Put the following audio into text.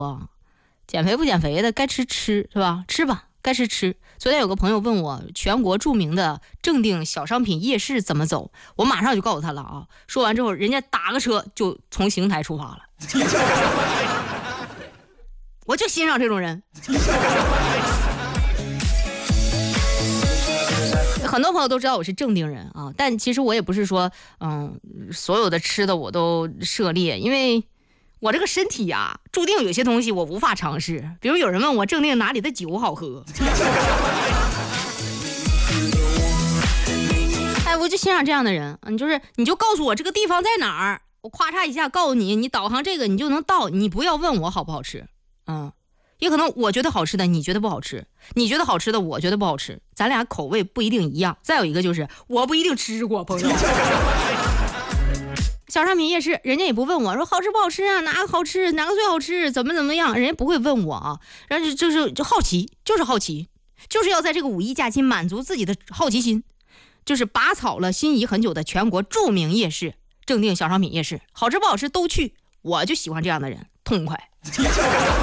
减肥不减肥的，该吃是吧？吃吧，该吃。昨天有个朋友问我全国著名的正定小商品夜市怎么走，我马上就告诉他了啊。说完之后，人家打个车就从邢台出发了。我就欣赏这种人。很多朋友都知道我是正定人啊，但其实我也不是说所有的吃的我都涉猎，因为我这个身体呀，注定有些东西我无法尝试。比如有人问我正定哪里的酒好喝，哎，我就欣赏这样的人，你就告诉我这个地方在哪儿，我咔嚓一下告诉你，你导航这个你就能到，你不要问我好不好吃，也可能我觉得好吃的你觉得不好吃，你觉得好吃的我觉得不好吃，咱俩口味不一定一样。再有一个就是我不一定吃过，朋友。小商品夜市，人家也不问我说好吃不好吃啊，哪个好吃，哪个最好吃，怎么样，人家不会问我啊。然后就好奇，就是好奇，就是要在这个五一假期满足自己的好奇心，就是拔草了心仪很久的全国著名夜市正定小商品夜市，好吃不好吃都去，我就喜欢这样的人，痛快。